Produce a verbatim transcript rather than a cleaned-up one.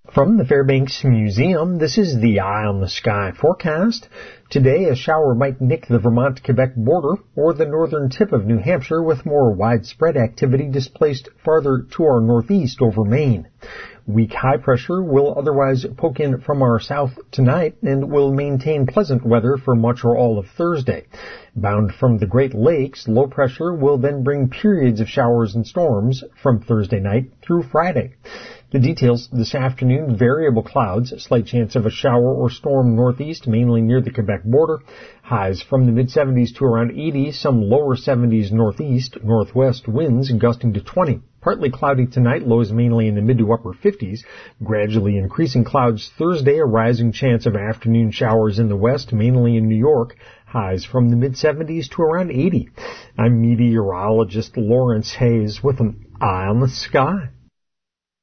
From the Fairbanks Museum, this is the Eye on the Sky forecast. Today, a shower might nick the Vermont-Quebec border or the northern tip of New Hampshire, with more widespread activity displaced farther to our northeast over Maine. Weak high pressure will otherwise poke in from our south tonight and will maintain pleasant weather for much or all of Thursday. Bound from the Great Lakes, low pressure will then bring periods of showers and storms from Thursday night through Friday. The details this afternoon: variable clouds, slight chance of a shower or storm northeast, mainly near the Quebec border. Highs from the mid seventies to around eighty, some lower seventies northeast, northwest winds gusting to twenty. Partly cloudy tonight, lows mainly in the mid to upper fifties. Gradually increasing clouds Thursday, a rising chance of afternoon showers in the west, mainly in New York. Highs from the mid seventies to around eighty. I'm meteorologist Lawrence Hayes with an Eye on the Sky.